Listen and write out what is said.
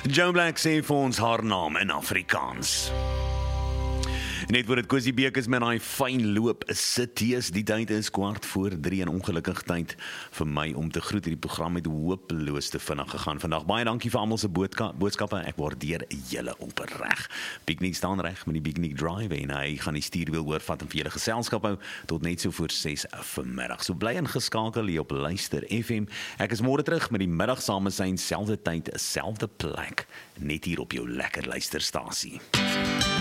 Joan Black sê vir ons haar naam in Afrikaans. Net voor het Cozy Bekes met die fyn loop Cities, die tyd is 2:15 en ongelukkig tyd vir my om te groet. Hierdie program het hopeloos te vinnig gegaan vandag. Baie dankie vir almal se boodskappe, ek waardeer julle opreg. Piknik staan reg met die Piknik Drive en hy gaan die stuurwiel oorvat en vir julle geselskap hou tot net so voor 6 vanmiddag. So bly ingeskakel hier op Luister FM. Ek is môre terug met die middagsamesyn, selfde tyd, selfde plek, net hier op jou lekker luisterstasie.